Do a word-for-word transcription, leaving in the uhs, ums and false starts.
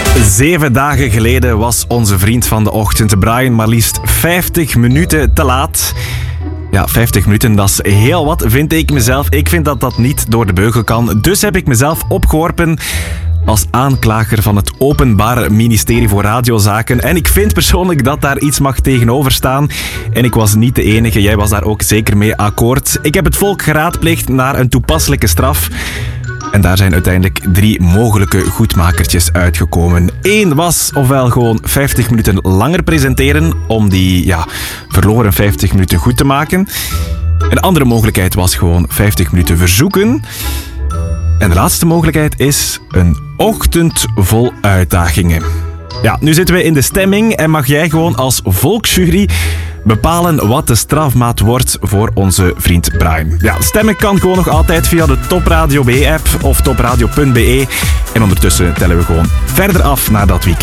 Zeven dagen geleden was onze vriend van de ochtend, Brian, maar liefst vijftig minuten te laat. Ja, vijftig minuten, dat is heel wat, vind ik mezelf. Ik vind dat dat niet door de beugel kan. Dus heb ik mezelf opgeworpen als aanklager van het Openbaar Ministerie voor Radiozaken. En ik vind persoonlijk dat daar iets mag tegenover staan. En ik was niet de enige, jij was daar ook zeker mee akkoord. Ik heb het volk geraadpleegd naar een toepasselijke straf. En daar zijn uiteindelijk drie mogelijke goedmakertjes uitgekomen. Eén was ofwel gewoon vijftig minuten langer presenteren om die ja, verloren vijftig minuten goed te maken. Een andere mogelijkheid was gewoon vijftig minuten verzoeken. En de laatste mogelijkheid is een ochtend vol uitdagingen. Ja, nu zitten we in de stemming en mag jij gewoon als volksjury bepalen wat de strafmaat wordt voor onze vriend Brian. Ja, stemmen kan gewoon nog altijd via de Top Radio B-app of topradio punt be. En ondertussen tellen we gewoon verder af naar dat weekend.